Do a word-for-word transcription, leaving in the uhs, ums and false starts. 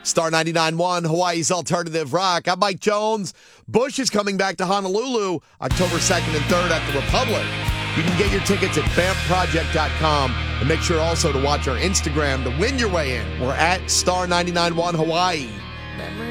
Star ninety-nine point one, Hawaii's Alternative Rock. I'm Mike Jones. Bush is coming back to Honolulu October second and third at the Republic. You can get your tickets at vamp project dot com. And make sure also to watch our Instagram to win your way in. We're at Star ninety-nine point one Hawaii. Memory